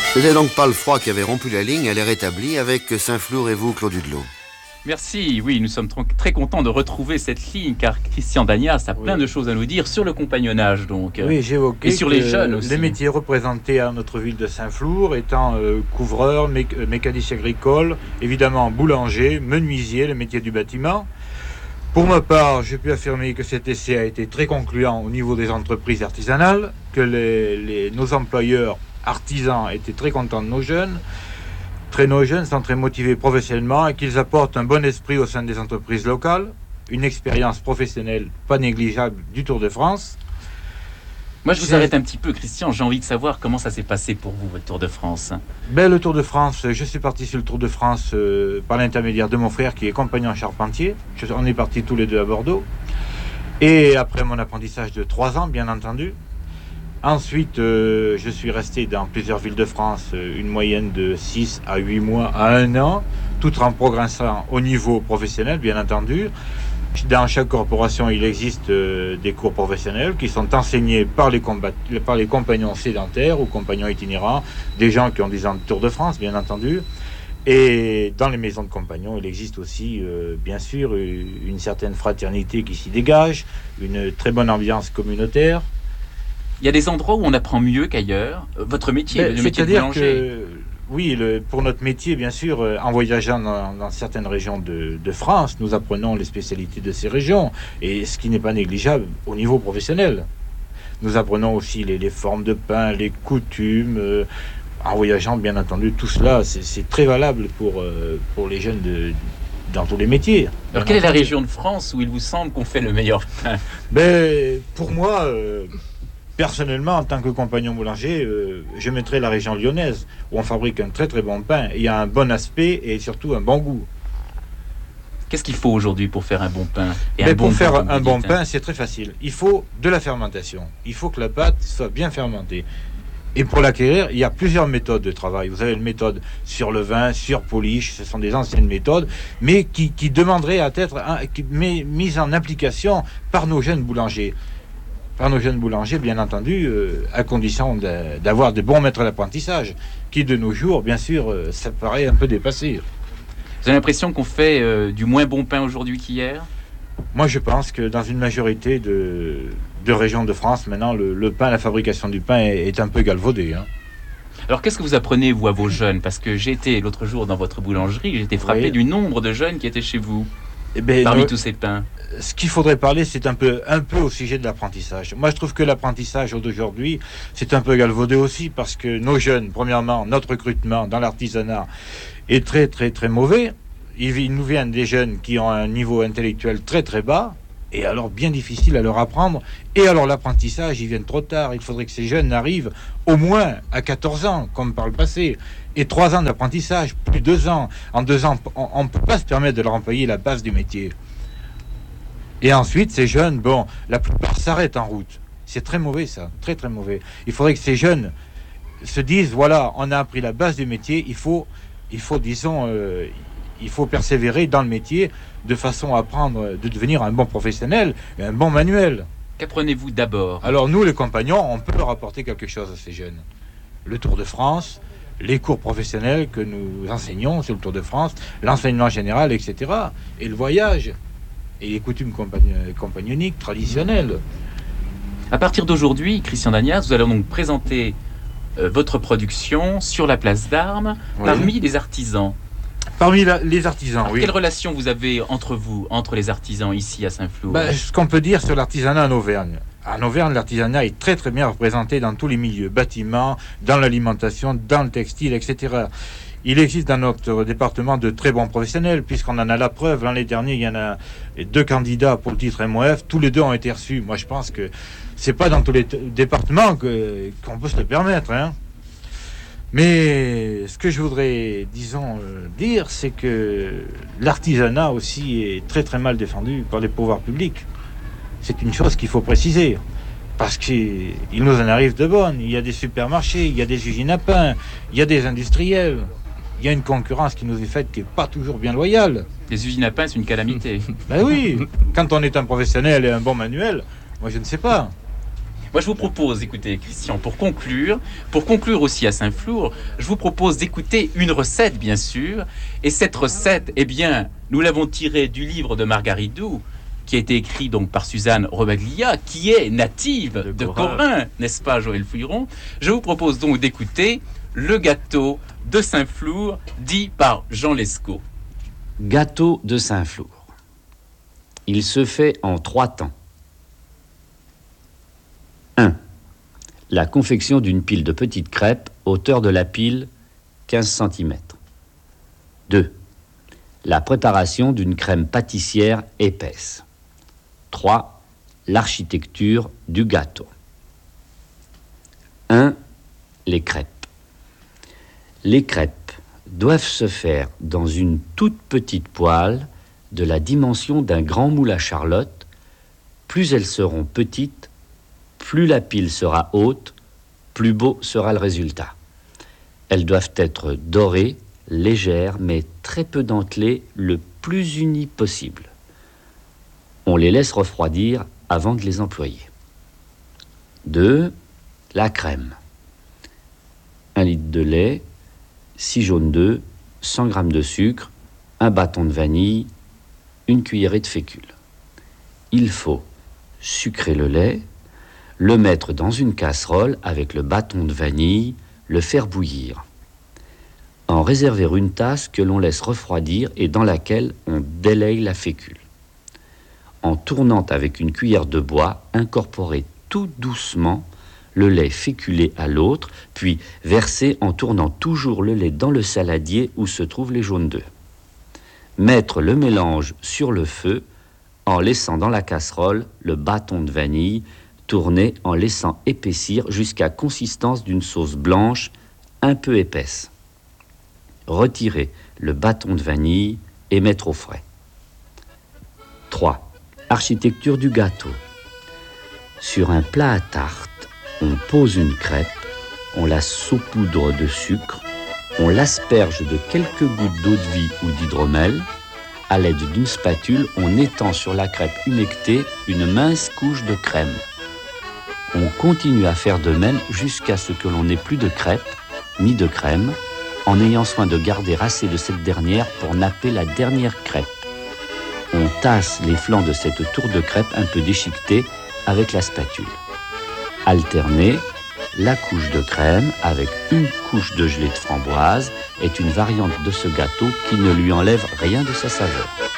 C'était donc pas le froid qui avait rompu la ligne, elle est rétablie avec Saint-Flour et vous, Claude Hudelot. Merci, oui, nous sommes très contents de retrouver cette ligne car Christian Danias a plein de choses à nous dire sur le compagnonnage donc. Oui, j'ai évoqué et sur les jeunes aussi. Les métiers représentés à notre ville de Saint-Flour étant couvreur, mécanicien agricole, évidemment boulanger, menuisier, le métier du bâtiment. Pour ma part, je peux affirmer que cet essai a été très concluant au niveau des entreprises artisanales, que nos employeurs artisans étaient très contents de nos jeunes sont très motivés professionnellement et qu'ils apportent un bon esprit au sein des entreprises locales, une expérience professionnelle pas négligeable du Tour de France. Moi, je vous arrête un petit peu, Christian. J'ai envie de savoir comment ça s'est passé pour vous, votre Tour de France. Le Tour de France, je suis parti sur le Tour de France par l'intermédiaire de mon frère qui est compagnon charpentier. On est partis tous les deux à Bordeaux. Et après mon apprentissage de 3 ans, bien entendu. Ensuite, je suis resté dans plusieurs villes de France, une moyenne de 6 à 8 mois à 1 an, tout en progressant au niveau professionnel, bien entendu. Dans chaque corporation, il existe des cours professionnels qui sont enseignés par les compagnons sédentaires ou compagnons itinérants, des gens qui ont 10 ans de Tour de France, bien entendu. Et dans les maisons de compagnons, il existe aussi, bien sûr, une certaine fraternité qui s'y dégage, une très bonne ambiance communautaire. Il y a des endroits où on apprend mieux qu'ailleurs. Votre métier, le métier de boulanger. Oui, pour notre métier, bien sûr, en voyageant dans certaines régions de France, nous apprenons les spécialités de ces régions, et ce qui n'est pas négligeable au niveau professionnel. Nous apprenons aussi les formes de pain, les coutumes, en voyageant, bien entendu, tout cela, c'est très valable pour les jeunes dans tous les métiers. Alors, quelle est la région de France où il vous semble qu'on fait le meilleur pain ? Pour moi... Personnellement, en tant que compagnon boulanger, je mettrais la région lyonnaise, où on fabrique un très très bon pain. Il y a un bon aspect et surtout un bon goût. Qu'est-ce qu'il faut aujourd'hui pour faire un bon pain Pour faire un bon pain, c'est très facile. Il faut de la fermentation. Il faut que la pâte soit bien fermentée. Et pour l'acquérir, il y a plusieurs méthodes de travail. Vous avez une méthode sur le vin, sur polish, ce sont des anciennes méthodes, mais qui demanderaient à être mises en application par nos jeunes boulangers. Bien entendu, à condition d'avoir de bons maîtres d'apprentissage, qui de nos jours, bien sûr, ça paraît un peu dépassé. Vous avez l'impression qu'on fait du moins bon pain aujourd'hui qu'hier ? Moi, je pense que dans une majorité de régions de France, maintenant, le pain, la fabrication du pain est un peu galvaudée. Alors, qu'est-ce que vous apprenez, vous, à vos jeunes ? Parce que j'ai été l'autre jour dans votre boulangerie, j'ai été frappé du nombre de jeunes qui étaient chez vous, parmi tous ces pains. Ce qu'il faudrait parler, c'est un peu au sujet de l'apprentissage. Moi, je trouve que l'apprentissage d'aujourd'hui, c'est un peu galvaudé aussi, parce que nos jeunes, premièrement, notre recrutement dans l'artisanat est très, très, très mauvais. Ils nous viennent des jeunes qui ont un niveau intellectuel très, très bas, et alors bien difficile à leur apprendre. Et alors l'apprentissage, ils viennent trop tard. Il faudrait que ces jeunes arrivent au moins à 14 ans, comme par le passé. Et 3 ans d'apprentissage, plus 2 ans. En 2 ans, on ne peut pas se permettre de leur employer la base du métier. Et ensuite, ces jeunes, la plupart s'arrêtent en route. C'est très mauvais, ça. Très, très mauvais. Il faudrait que ces jeunes se disent, voilà, on a appris la base du métier, il faut persévérer dans le métier de façon à de devenir un bon professionnel et un bon manuel. Qu'apprenez-vous d'abord ? Alors, nous, les compagnons, on peut leur apporter quelque chose à ces jeunes. Le Tour de France, les cours professionnels que nous enseignons sur le Tour de France, l'enseignement général, etc. Et le voyage. Et les coutumes compagnoniques traditionnelles. À partir d'aujourd'hui, Christian Danias, vous allez donc présenter votre production sur la place d'Armes parmi les artisans. Parmi les artisans, alors, quelle relation vous avez entre les artisans ici à Saint-Flour ? Ce qu'on peut dire sur l'artisanat en Auvergne. En Auvergne, l'artisanat est très très bien représenté dans tous les milieux, bâtiments, dans l'alimentation, dans le textile, etc. Il existe dans notre département de très bons professionnels, puisqu'on en a la preuve. L'année dernière, il y en a 2 candidats pour le titre MOF. Tous les 2 ont été reçus. Moi, je pense que c'est pas dans tous les départements qu'on peut se le permettre. Mais ce que je voudrais, dire, c'est que l'artisanat aussi est très très mal défendu par les pouvoirs publics. C'est une chose qu'il faut préciser. Parce qu'il nous en arrive de bonnes. Il y a des supermarchés, il y a des usines à pain, il y a des industriels. Il y a une concurrence qui nous est faite qui n'est pas toujours bien loyale. Les usines à pain, c'est une calamité. Oui, quand on est un professionnel et un bon manuel, moi je ne sais pas. Moi, je vous propose, écoutez, Christian, pour conclure aussi à Saint-Flour, je vous propose d'écouter une recette, bien sûr. Et cette recette, eh bien, nous l'avons tirée du livre de Margaridou, qui a été écrit donc par Suzanne Robaglia, qui est native de Corin, n'est-ce pas, Joël Fouilleron? Je vous propose donc d'écouter le gâteau de Saint-Flour, dit par Jean Lescaut. Gâteau de Saint-Flour. Il se fait en 3 temps. 1. La confection d'une pile de petites crêpes, hauteur de la pile 15 cm. 2. La préparation d'une crème pâtissière épaisse. 3. L'architecture du gâteau. 1. Les crêpes. Les crêpes doivent se faire dans une toute petite poêle de la dimension d'un grand moule à charlotte. Plus elles seront petites, plus la pile sera haute, plus beau sera le résultat. Elles doivent être dorées, légères, mais très peu dentelées, le plus unies possible. On les laisse refroidir avant de les employer. 2. La crème. 1 litre de lait, 6 jaunes d'œufs, 100 g de sucre, un bâton de vanille, une cuillerée de fécule. Il faut sucrer le lait, le mettre dans une casserole avec le bâton de vanille, le faire bouillir. En réserver une tasse que l'on laisse refroidir et dans laquelle on délaye la fécule. En tournant avec une cuillère de bois, incorporer tout doucement le lait féculé à l'autre, puis verser en tournant toujours le lait dans le saladier où se trouvent les jaunes d'œufs. Mettre le mélange sur le feu en laissant dans la casserole le bâton de vanille, tourner en laissant épaissir jusqu'à consistance d'une sauce blanche un peu épaisse. Retirer le bâton de vanille et mettre au frais. 3. Architecture du gâteau. Sur un plat à tarte, on pose une crêpe, on la saupoudre de sucre, on l'asperge de quelques gouttes d'eau de vie ou d'hydromel. À l'aide d'une spatule, on étend sur la crêpe humectée une mince couche de crème. On continue à faire de même jusqu'à ce que l'on n'ait plus de crêpe ni de crème, en ayant soin de garder assez de cette dernière pour napper la dernière crêpe. On tasse les flancs de cette tour de crêpe un peu déchiquetée avec la spatule. Alterner la couche de crème avec une couche de gelée de framboise est une variante de ce gâteau qui ne lui enlève rien de sa saveur.